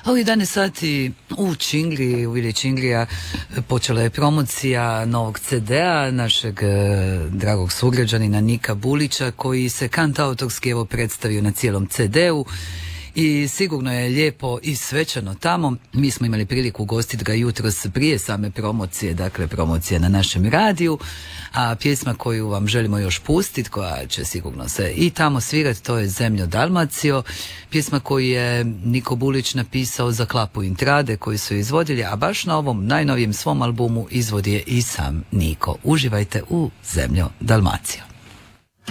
A u 11 sati u Čingli, u Vili Činglija počela je promocija novog CD-a našeg dragog sugrađanina Nika Bulića, koji se kantautorski evo predstavio na cijelom CD-u. I sigurno je lijepo i svečano tamo. Mi smo imali priliku ugostiti ga jutros prije same promocije, dakle promocije na našem radiju, a pjesma koju vam želimo još pustiti, koja će sigurno se i tamo svirati, to je Zemljo Dalmacio, pjesma koju je Niko Bulić napisao za Klapu Intrade koji su izvodili, a baš na ovom najnovijem svom albumu izvodi je i sam Niko. Uživajte u Zemljo Dalmacio.